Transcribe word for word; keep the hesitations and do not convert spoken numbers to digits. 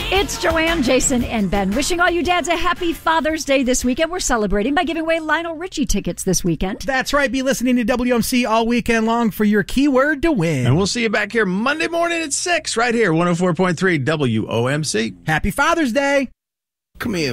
It's Joanne, Jason, and Ben wishing all you dads a happy Father's Day this weekend. We're celebrating by giving away Lionel Richie tickets this weekend. That's right. Be listening to W M C all weekend long for your keyword to win. And we'll see you back here Monday morning at six right here, one oh four point three W O M C. Happy Father's Day. Come here.